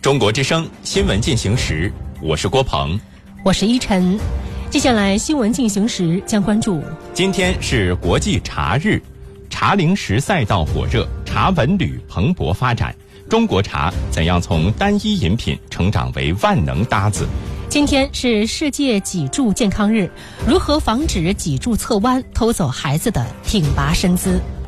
中国之声新闻进行时，我是郭鹏， 我是依晨。接下来新闻进行时将关注： 今天是国际茶日，茶零食赛道火热，茶文旅蓬勃发展。中国茶怎样从单一饮品成长为万能搭子？ 今天是世界脊柱健康日，如何防止脊柱侧弯偷走孩子的挺拔身姿？